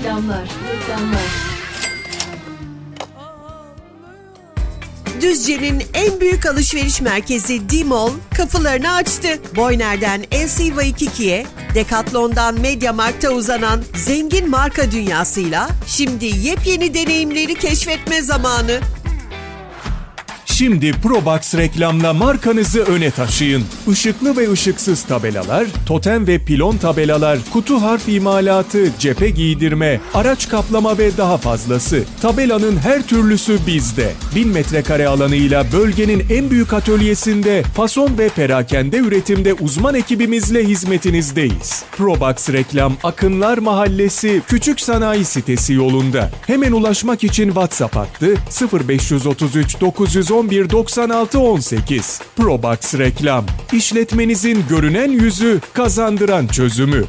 Reklamlar. Düzce'nin en büyük alışveriş merkezi D-Mall kapılarını açtı. Boyner'den LC Waikiki'ye, Decathlon'dan MediaMarkt'a uzanan zengin marka dünyasıyla şimdi yepyeni deneyimleri keşfetme zamanı. Şimdi Probox reklamla markanızı öne taşıyın. Işıklı ve ışıksız tabelalar, totem ve pilon tabelalar, kutu harf imalatı, cephe giydirme, araç kaplama ve daha fazlası. Tabelanın her türlüsü bizde. 1000 metrekare alanıyla bölgenin en büyük atölyesinde fason ve perakende üretimde uzman ekibimizle hizmetinizdeyiz. Probox reklam Akınlar Mahallesi Küçük Sanayi Sitesi yolunda. Hemen ulaşmak için WhatsApp hattı 0533 911 96 18. Probox reklam. İşletmenizin görünen yüzü, kazandıran çözümü.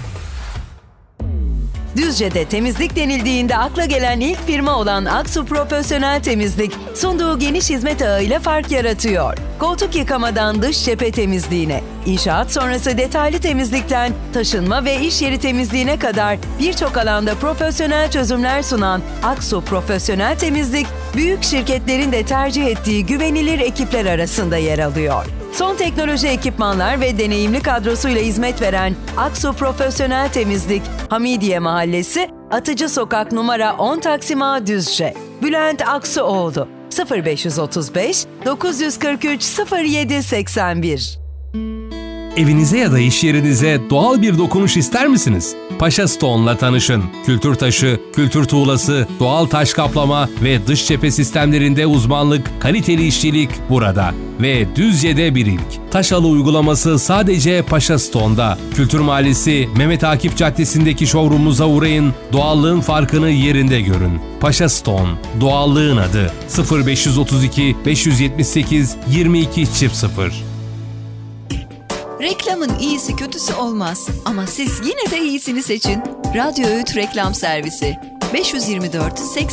Düzce'de temizlik denildiğinde akla gelen ilk firma olan Aksu Profesyonel Temizlik, sunduğu geniş hizmet ağıyla fark yaratıyor. Koltuk yıkamadan dış cephe temizliğine, inşaat sonrası detaylı temizlikten taşınma ve iş yeri temizliğine kadar birçok alanda profesyonel çözümler sunan Aksu Profesyonel Temizlik, büyük şirketlerin de tercih ettiği güvenilir ekipler arasında yer alıyor. Son teknoloji ekipmanlar ve deneyimli kadrosuyla hizmet veren Aksu Profesyonel Temizlik, Hamidiye Mahallesi, Atıcı Sokak numara 10 Taksim A Düzce. Bülent Aksuoğlu 0535 943 0781. Evinize ya da iş yerinize doğal bir dokunuş ister misiniz? Paşa Stone'la tanışın. Kültür taşı, kültür tuğlası, doğal taş kaplama ve dış cephe sistemlerinde uzmanlık, kaliteli işçilik burada. Ve Düzce'de bir ilk. Taşalı uygulaması sadece Paşa Stone'da. Kültür Mahallesi Mehmet Akif Caddesi'ndeki showroom'umuza uğrayın, doğallığın farkını yerinde görün. Paşa Stone, doğallığın adı. 0532 578 22 0. Reklamın iyisi kötüsü olmaz ama siz yine de iyisini seçin. Radyo Öğüt Reklam Servisi 524